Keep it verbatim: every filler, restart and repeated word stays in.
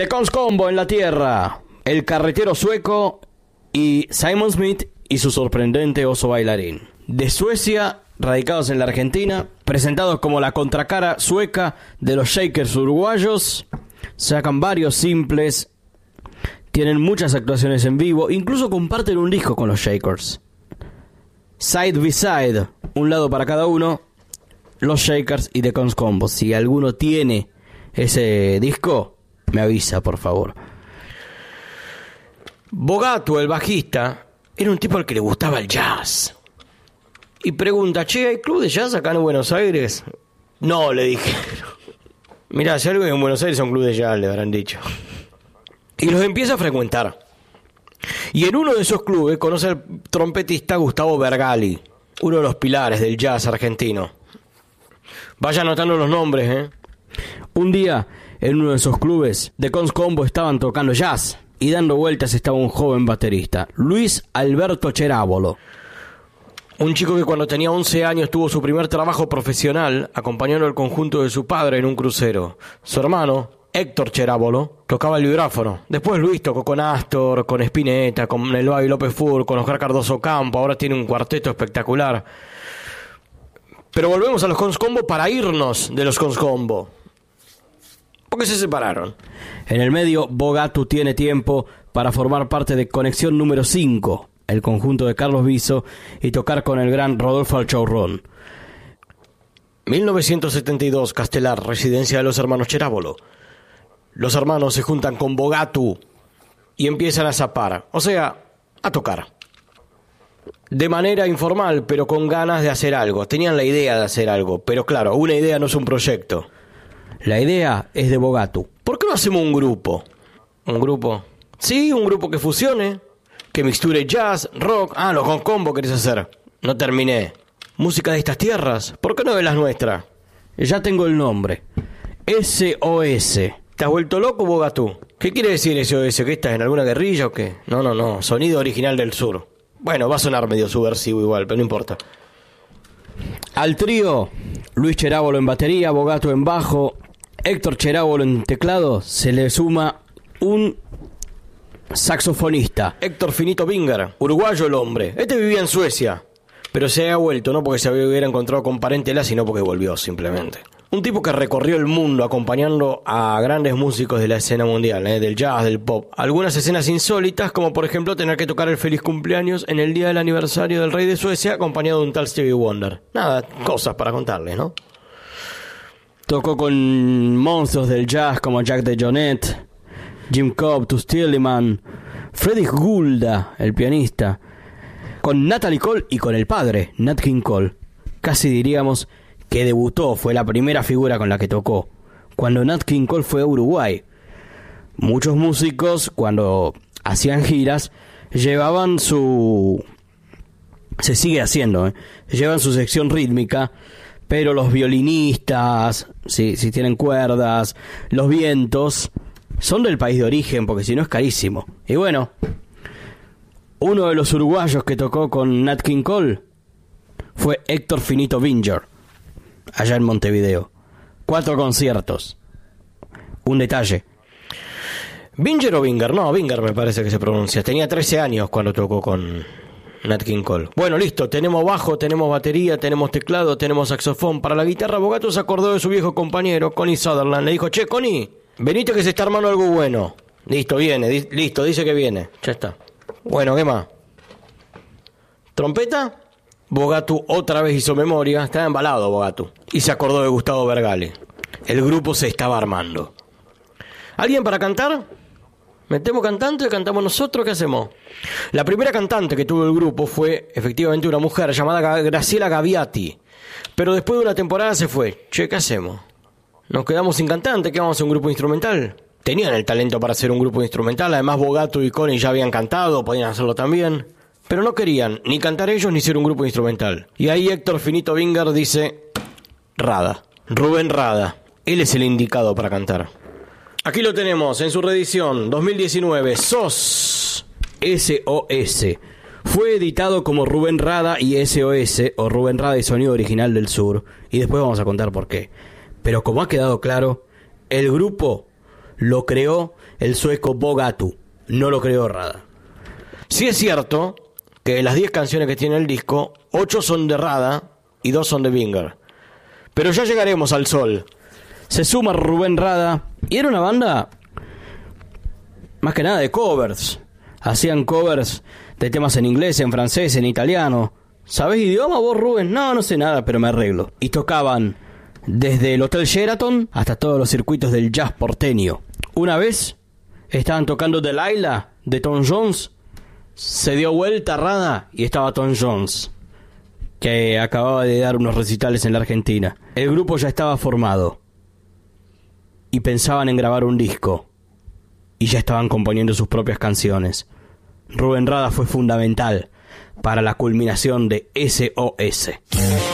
The Conscombo en la tierra, el carretero sueco y Simon Smith y su sorprendente oso bailarín. De Suecia, radicados en la Argentina, presentados como la contracara sueca de los Shakers uruguayos, sacan varios simples, tienen muchas actuaciones en vivo, incluso comparten un disco con los Shakers. Side by side, un lado para cada uno, los Shakers y The Conscombo. Si alguno tiene ese disco, me avisa, por favor. Bogatu, el bajista, era un tipo al que le gustaba el jazz. Y pregunta, che, ¿hay club de jazz acá en Buenos Aires? No, le dije. Mirá, si algo en Buenos Aires es un club de jazz, le habrán dicho. Y los empieza a frecuentar. Y en uno de esos clubes conoce al trompetista Gustavo Bergali, uno de los pilares del jazz argentino. Vaya anotando los nombres, ¿eh? Un día, en uno de esos clubes, The Conscombo estaban tocando jazz, y dando vueltas estaba un joven baterista, Luis Alberto Cherávolo. Un chico que cuando tenía once años tuvo su primer trabajo profesional acompañando al conjunto de su padre en un crucero. Su hermano, Héctor Cherávolo, tocaba el vibráfono. Después Luis tocó con Astor, con Spinetta, con el Babi López Fur, con Oscar Cardoso Campo. Ahora tiene un cuarteto espectacular. Pero volvemos a los Conscombo para irnos de los Conscombo. ¿Por qué se separaron? En el medio, Bogatu tiene tiempo para formar parte de Conexión número cinco, el conjunto de Carlos Viso, y tocar con el gran Rodolfo Alchaurrón. mil novecientos setenta y dos, Castelar, residencia de los hermanos Cherávolo. Los hermanos se juntan con Bogatu y empiezan a zapar, o sea, a tocar. De manera informal, pero con ganas de hacer algo. Tenían la idea de hacer algo, pero claro, una idea no es un proyecto. La idea es de Bogatu. ¿Por qué no hacemos un grupo? ¿Un grupo? Sí, un grupo que fusione, que mixture jazz, rock. Ah, los Conscombo querés hacer. No terminé. Música de estas tierras. ¿Por qué no de las nuestras? Ya tengo el nombre. S O S. ¿Te has vuelto loco, Bogatu? ¿Qué quiere decir S O S? ¿Que estás en alguna guerrilla o qué? No, no, no. Sonido original del sur. Bueno, va a sonar medio subversivo igual, pero no importa. Al trío, Luis Cherávolo en batería, Bogatu en bajo, Héctor Cherávolo en teclado, se le suma un saxofonista, Héctor Finito Binger, uruguayo el hombre. Este vivía en Suecia, pero se ha vuelto, no porque se hubiera encontrado con parentela, sino porque volvió simplemente. Un tipo que recorrió el mundo acompañando a grandes músicos de la escena mundial, ¿eh? Del jazz, del pop. Algunas escenas insólitas, como por ejemplo tener que tocar el feliz cumpleaños en el día del aniversario del rey de Suecia, acompañado de un tal Stevie Wonder. Nada, cosas para contarles, ¿no? Tocó con monstruos del jazz como Jack DeJohnette, Jim Cobb, Toots Thiedemann, Freddie Goulda, el pianista, con Natalie Cole y con el padre, Nat King Cole. Casi diríamos que debutó, fue la primera figura con la que tocó, cuando Nat King Cole fue a Uruguay. Muchos músicos, cuando hacían giras, llevaban su... se sigue haciendo, ¿eh? Llevan su sección rítmica, pero los violinistas, si, si tienen cuerdas, los vientos, son del país de origen, porque si no es carísimo. Y bueno, uno de los uruguayos que tocó con Nat King Cole fue Héctor Finito Binger, allá en Montevideo. Cuatro conciertos. Un detalle. ¿Binger o Binger? No, Binger me parece que se pronuncia. Tenía trece años cuando tocó con Nat King Cole. Bueno, listo. Tenemos bajo, tenemos batería, tenemos teclado, tenemos saxofón. Para la guitarra, Bogatu se acordó de su viejo compañero, Connie Sutherland. Le dijo, che, Connie, venite que se está armando algo bueno. Listo, viene. Di- listo, dice que viene. Ya está. Bueno, ¿qué más? ¿Trompeta? Bogatu otra vez hizo memoria, estaba embalado Bogatu, y se acordó de Gustavo Bergali. El grupo se estaba armando. ¿Alguien para cantar? ¿Metemos cantante? ¿Cantamos nosotros? ¿Qué hacemos? La primera cantante que tuvo el grupo fue efectivamente una mujer llamada Graciela Gaviati, pero después de una temporada se fue. Che, ¿qué hacemos? ¿Nos quedamos sin cantante? ¿Qué vamos a hacer, un grupo instrumental? Tenían el talento para hacer un grupo instrumental, además Bogatu y Connie ya habían cantado, podían hacerlo también. Pero no querían ni cantar ellos ni ser un grupo instrumental. Y ahí Héctor Finito Binger dice, Rada, Rubén Rada, él es el indicado para cantar. Aquí lo tenemos en su reedición dos mil diecinueve, S O S, S O S. Fue editado como Rubén Rada y S O S, o Rubén Rada y Sonido Original del Sur, y después vamos a contar por qué. Pero como ha quedado claro, el grupo lo creó el sueco Bogatu. No lo creó Rada. Sí es cierto que de las diez canciones que tiene el disco, ocho son de Rada y dos son de Winger. Pero ya llegaremos al sol. Se suma Rubén Rada y era una banda más que nada de covers. Hacían covers de temas en inglés, en francés, en italiano. ¿Sabés idioma vos, Rubén? No, no sé nada, pero me arreglo. Y tocaban desde el Hotel Sheraton hasta todos los circuitos del jazz porteño. Una vez estaban tocando Delilah de Tom Jones. Se dio vuelta Rada y estaba Tom Jones, que acababa de dar unos recitales en la Argentina. El grupo ya estaba formado y pensaban en grabar un disco y ya estaban componiendo sus propias canciones. Rubén Rada fue fundamental para la culminación de S O S.